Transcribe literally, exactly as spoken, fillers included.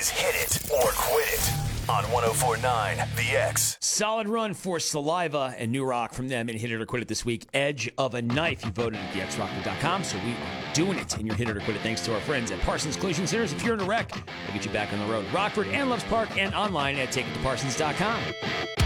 is Hit It or Quit It on one oh four point nine The X. Solid run for Saliva and New Rock from them in Hit It or Quit It this week. Edge of a Knife. You voted at the x rocker dot com, so we are doing it in your Hit It or Quit It thanks to our friends at Parsons Collision Centers. If you're in a wreck, we'll get you back on the road. Rockford and Loves Park and online at take it to parsons dot com.